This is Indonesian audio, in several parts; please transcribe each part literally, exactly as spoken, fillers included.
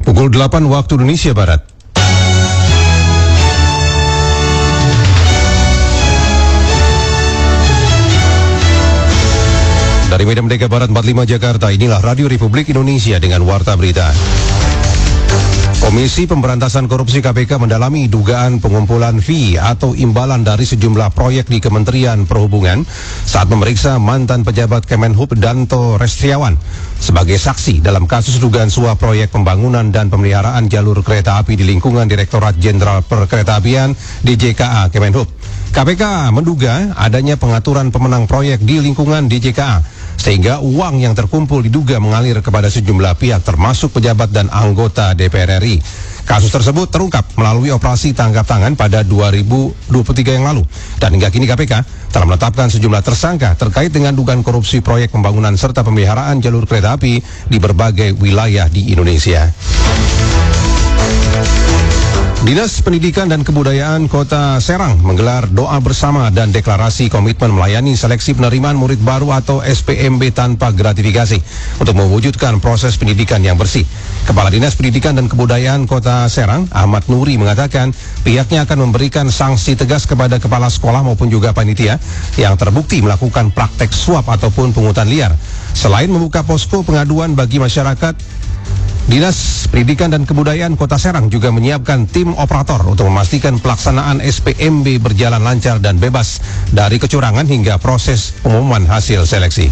Pukul delapan waktu Indonesia Barat. Dari Medan Merdeka Barat empat puluh lima Jakarta, inilah Radio Republik Indonesia dengan Warta Berita. Komisi Pemberantasan Korupsi K P K mendalami dugaan pengumpulan fee atau imbalan dari sejumlah proyek di Kementerian Perhubungan saat memeriksa mantan pejabat Kemenhub Danto Restriawan sebagai saksi dalam kasus dugaan suap proyek pembangunan dan pemeliharaan jalur kereta api di lingkungan Direktorat Jenderal Perkeretaapian D J K A Kemenhub. K P K menduga adanya pengaturan pemenang proyek di lingkungan D J K A, sehingga uang yang terkumpul diduga mengalir kepada sejumlah pihak termasuk pejabat dan anggota D P R R I. Kasus tersebut terungkap melalui operasi tangkap tangan pada dua ribu dua puluh tiga yang lalu. Dan hingga kini K P K telah menetapkan sejumlah tersangka terkait dengan dugaan korupsi proyek pembangunan serta pemeliharaan jalur kereta api di berbagai wilayah di Indonesia. Dinas Pendidikan dan Kebudayaan Kota Serang menggelar doa bersama dan deklarasi komitmen melayani seleksi penerimaan murid baru atau S P M B tanpa gratifikasi untuk mewujudkan proses pendidikan yang bersih. Kepala Dinas Pendidikan dan Kebudayaan Kota Serang, Ahmad Nuri, mengatakan pihaknya akan memberikan sanksi tegas kepada kepala sekolah maupun juga panitia yang terbukti melakukan praktek suap ataupun pungutan liar. Selain membuka posko pengaduan bagi masyarakat, Dinas Pendidikan dan Kebudayaan Kota Serang juga menyiapkan tim operator untuk memastikan pelaksanaan S P M B berjalan lancar dan bebas dari kecurangan hingga proses pengumuman hasil seleksi.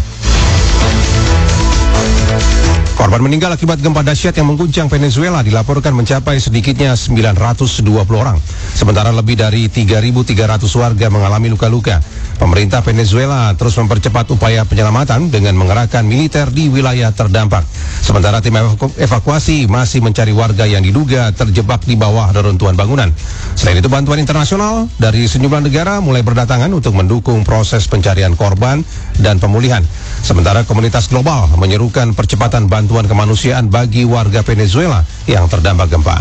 Korban meninggal akibat gempa dahsyat yang mengguncang Venezuela dilaporkan mencapai sedikitnya sembilan ratus dua puluh orang. Sementara lebih dari tiga ribu tiga ratus warga mengalami luka-luka. Pemerintah Venezuela terus mempercepat upaya penyelamatan dengan mengerahkan militer di wilayah terdampak. Sementara tim evaku- evakuasi masih mencari warga yang diduga terjebak di bawah reruntuhan bangunan. Selain itu, bantuan internasional dari sejumlah negara mulai berdatangan untuk mendukung proses pencarian korban dan pemulihan. Sementara komunitas global menyerukan percepatan bantuan kemanusiaan bagi warga Venezuela yang terdampak gempa.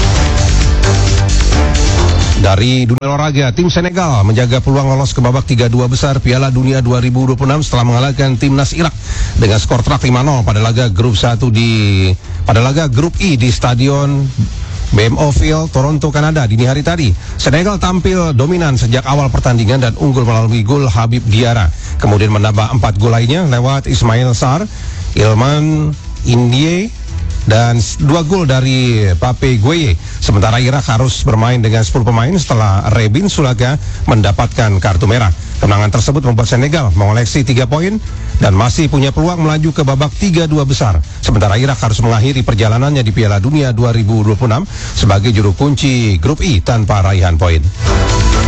Dari dunia olahraga, tim Senegal menjaga peluang lolos ke babak tiga dua besar Piala Dunia dua ribu dua puluh enam setelah mengalahkan timnas Irak dengan skor telak lima nol pada laga grup satu di pada laga grup I di Stadion B M O Field, Toronto, Kanada dini hari tadi. Senegal tampil dominan sejak awal pertandingan dan unggul melalui gol Habib Diarra. Kemudian menambah empat gol lainnya lewat Ismail Sarr, Ilman Indie, dan dua gol dari Pape Gueye. Sementara Irak harus bermain dengan sepuluh pemain setelah Rebin Sulaga mendapatkan kartu merah. Kemenangan tersebut membuat Senegal mengoleksi tiga poin dan masih punya peluang melaju ke babak tiga dua besar. Sementara Irak harus mengakhiri perjalanannya di Piala Dunia dua ribu dua puluh enam sebagai juru kunci grup I tanpa raihan poin.